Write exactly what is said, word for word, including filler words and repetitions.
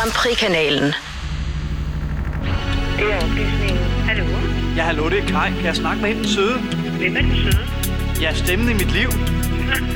Grand Prix-kanalen. Det er oplysningen. Hallo? Ja, hallo, det er Kai. Kan jeg snakke med hende, den søde? Hvem er den søde? Ja, stemmen i mit liv.